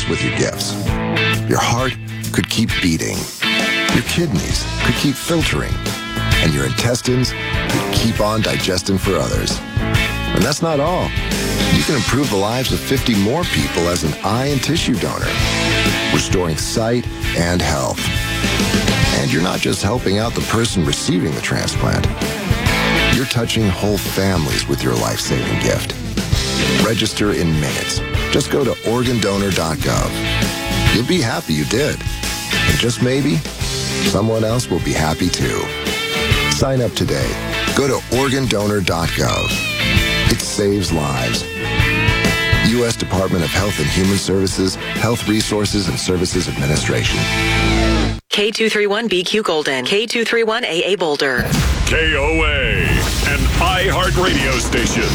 others with your gifts. Your heart could keep beating. Your kidneys could keep filtering. And your intestines could keep on digesting for others. And that's not all. You can improve the lives of 50 more people as an eye and tissue donor, restoring sight and health. And you're not just helping out the person receiving the transplant. You're touching whole families with your life-saving gift. Register in minutes. Just go to organdonor.gov. You'll be happy you did. And just maybe, someone else will be happy too. Sign up today. Go to organdonor.gov. It saves lives. U.S. Department of Health and Human Services, Health Resources and Services Administration. K231BQ Golden, K231AA Boulder. KOA, an iHeartRadio station.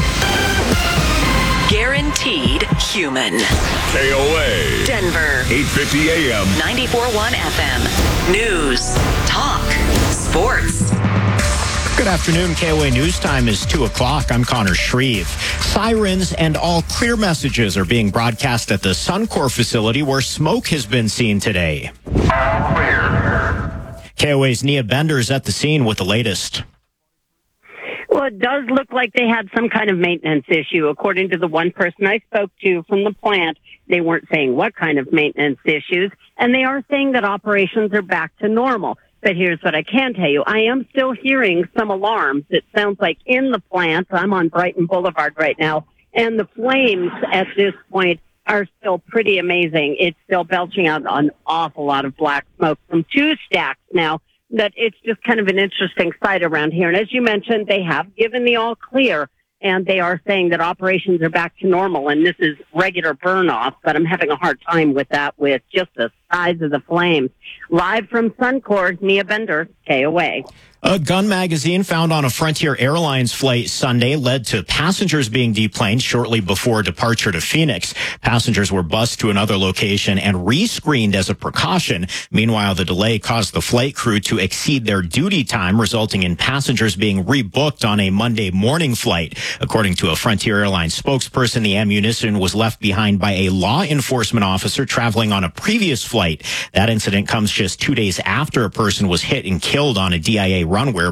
Guaranteed human. KOA. Denver. 850 AM. 94.1 FM. News. Talk. Sports. Good afternoon. KOA News Time is 2 o'clock. I'm Connor Shreve. Sirens and all clear messages are being broadcast at the Suncor facility where smoke has been seen today. All clear. KOA's Nia Bender is at the scene with the latest. Well, it does look like they had some kind of maintenance issue. According to the one person I spoke to from the plant, they weren't saying what kind of maintenance issues, and they are saying that operations are back to normal. But here's what I can tell you. I am still hearing some alarms. It sounds like in the plant, I'm on Brighton Boulevard right now, and the flames at this point are still pretty amazing. It's still belching out an awful lot of black smoke from 2 stacks now. That it's just kind of an interesting sight around here. And as you mentioned, they have given the all clear, and they are saying that operations are back to normal, and this is regular burn-off, but I'm having a hard time with that with just the size of the flames. Live from Suncor, Nia Bender, KOA. A gun magazine found on a Frontier Airlines flight Sunday led to passengers being deplaned shortly before departure to Phoenix. Passengers were bused to another location and re-screened as a precaution. Meanwhile, the delay caused the flight crew to exceed their duty time, resulting in passengers being rebooked on a Monday morning flight. According to a Frontier Airlines spokesperson, the ammunition was left behind by a law enforcement officer traveling on a previous flight. That incident comes just 2 days after a person was hit and killed on a DIA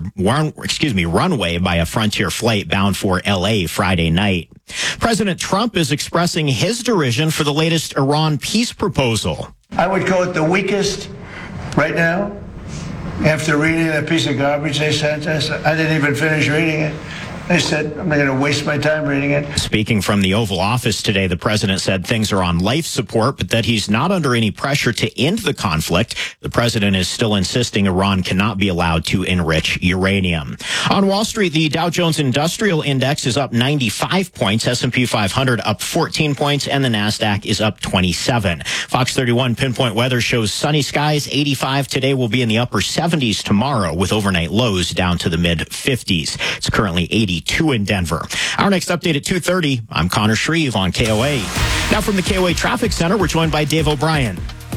runway by a Frontier flight bound for L.A. Friday night. President Trump is expressing his derision for the latest Iran peace proposal. I would call it the weakest right now. After reading that piece of garbage they sent us, I didn't even finish reading it. They said, I'm not going to waste my time reading it. Speaking from the Oval Office today, the president said things are on life support, but that he's not under any pressure to end the conflict. The president is still insisting Iran cannot be allowed to enrich uranium. On Wall Street, the Dow Jones Industrial Index is up 95 points, S&P 500 up 14 points, and the NASDAQ is up 27. Fox 31 pinpoint weather shows sunny skies, 85 today, will be in the upper 70s tomorrow, with overnight lows down to the mid-50s. It's currently 82 in Denver. Our next update at 2:30. I'm Connor Shreve on KOA. Now from the KOA Traffic Center, we're joined by Dave O'Brien.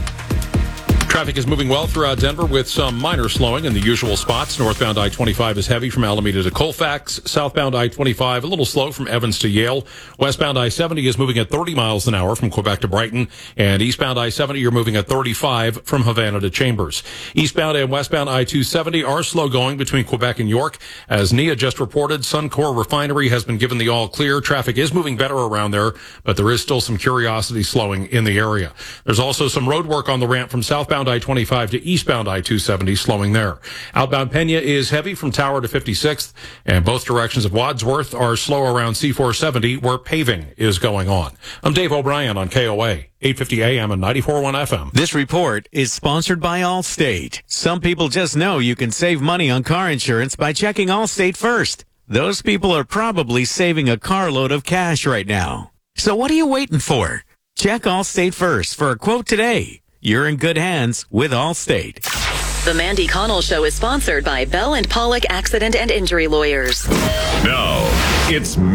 Traffic is moving well throughout Denver with some minor slowing in the usual spots. Northbound I-25 is heavy from Alameda to Colfax. Southbound I-25 a little slow from Evans to Yale. Westbound I-70 is moving at 30 miles an hour from Quebec to Brighton. And eastbound I-70 you're moving at 35 from Havana to Chambers. Eastbound and westbound I-270 are slow going between Quebec and York. As Nia just reported, Suncor Refinery has been given the all clear. Traffic is moving better around there, but there is still some curiosity slowing in the area. There's also some road work on the ramp from southbound I-25 to eastbound I-270 slowing there. Outbound Pena is heavy from Tower to 56th, and both directions of Wadsworth are slow around C-470 where paving is going on. I'm Dave O'Brien on KOA, 850 AM and 94.1 FM. This report is sponsored by Allstate. Some people just know you can save money on car insurance by checking Allstate first. Those people are probably saving a carload of cash right now. So what are you waiting for? Check Allstate first for a quote today. You're in good hands with Allstate. The Mandy Connell Show is sponsored by Bell & Pollock Accident and Injury Lawyers. Now, it's